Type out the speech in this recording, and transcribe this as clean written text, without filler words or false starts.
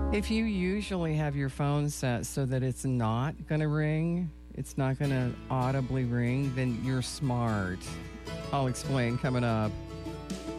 If you usually have your phone set so that it's not going to ring, it's not going to audibly ring, then you're smart. I'll explain coming up.